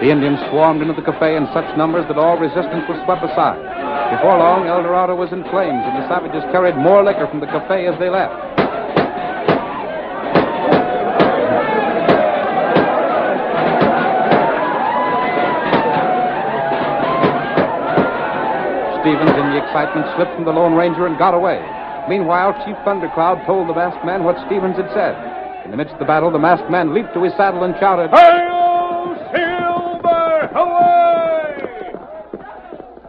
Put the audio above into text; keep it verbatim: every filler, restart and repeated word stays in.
The Indians swarmed into the cafe in such numbers that all resistance was swept aside. Before long, El Dorado was in flames, and the savages carried more liquor from the cafe as they left. Stevens, in the excitement, slipped from the Lone Ranger and got away. Meanwhile, Chief Thundercloud told the masked man what Stevens had said. In the midst of the battle, the masked man leaped to his saddle and shouted, "Hey!